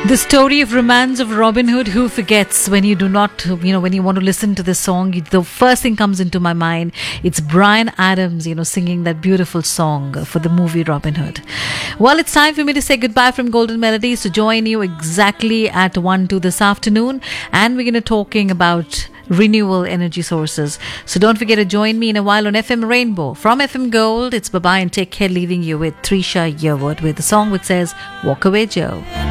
The story of romance of Robin Hood, who forgets when you do not, when you want to listen to this song, the first thing comes into my mind, it's Bryan Adams, singing that beautiful song for the movie Robin Hood. Well, it's time for me to say goodbye from Golden Melodies, to join you exactly at 1-2 this afternoon, and we're going to talking about renewable energy sources. So don't forget to join me in a while on FM Rainbow. From FM Gold, it's bye-bye and take care, leaving you with Trisha Yearwood with the song which says, Walk Away Joe.